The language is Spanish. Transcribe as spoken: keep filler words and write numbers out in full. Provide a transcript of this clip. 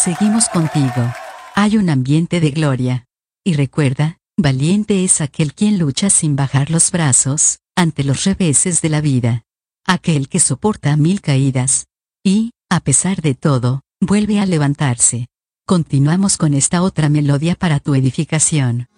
seguimos contigo. Hay un ambiente de gloria. Y recuerda, valiente es aquel quien lucha sin bajar los brazos, ante los reveses de la vida. Aquel que soporta mil caídas. Y, a pesar de todo, vuelve a levantarse. Continuamos con esta otra melodía para tu edificación.